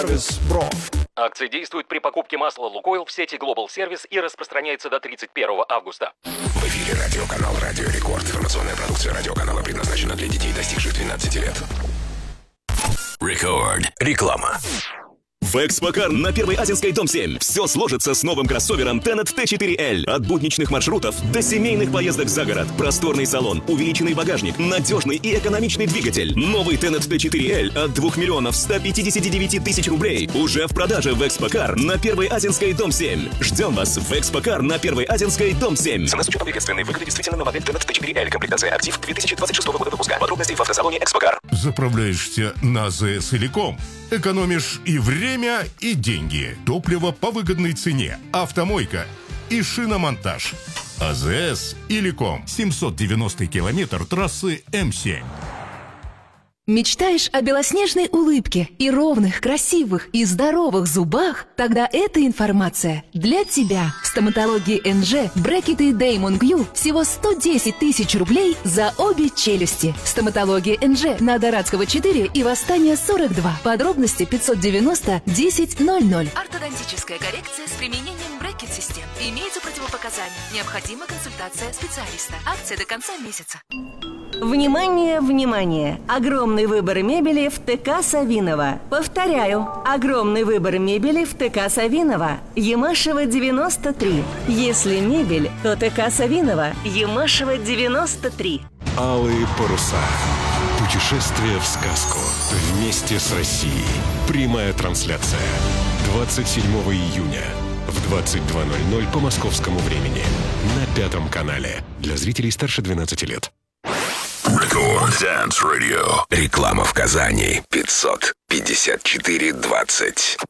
Бро. Акция действует при покупке масла «Лукойл» в сети Global Service и распространяется до 31 августа. В эфире радиоканал «Радио Рекорд». Информационная продукция радиоканала предназначена для детей, достигших 12 лет. Рекорд. Реклама. В Экспокар на 1-й Азинской, дом 7. Все сложится с новым кроссовером Tenet T4L. От будничных маршрутов до семейных поездок за город. Просторный салон, увеличенный багажник, надежный и экономичный двигатель. Новый Tenet T4L от 2 миллионов 159 тысяч рублей. Уже в продаже в Экспокар на 1-й Азинской, дом 7. Ждем вас в Экспокар на 1-й Азинской, дом 7. Цена с учетом приветственной выгоды действительно на модель Tenet T4L. Комплектация «Актив» 2026 года выпуска. Подробности в автосалоне Экспокар. Заправляешься на АЗС Иликом. Экономишь и время, и деньги. Топливо по выгодной цене. Автомойка и шиномонтаж. АЗС Иликом. 790 километр трассы М7. Мечтаешь о белоснежной улыбке и ровных, красивых и здоровых зубах? Тогда эта информация для тебя. В стоматологии НЖ брекеты Damon Glue всего 110 тысяч рублей за обе челюсти. Стоматология НЖ на Дорадского 4 и Восстания 42. Подробности 590 10 00. Ортодонтическая коррекция с применением брекет-систем. Имеются противопоказания. Необходима консультация специалиста. Акция до конца месяца. Внимание, внимание! Огромный выбор мебели в ТК Савинова. Повторяю, огромный выбор мебели в ТК Савинова. Ямашева 93. Если мебель, то ТК Савинова. Ямашева 93. Алые паруса. Путешествие в сказку. Вместе с Россией. Прямая трансляция. 27 июня в 22:00 по московскому времени. На 5 канале. Для зрителей старше 12 лет. Рекорд Dance Radio. Реклама в Казани. 554-20.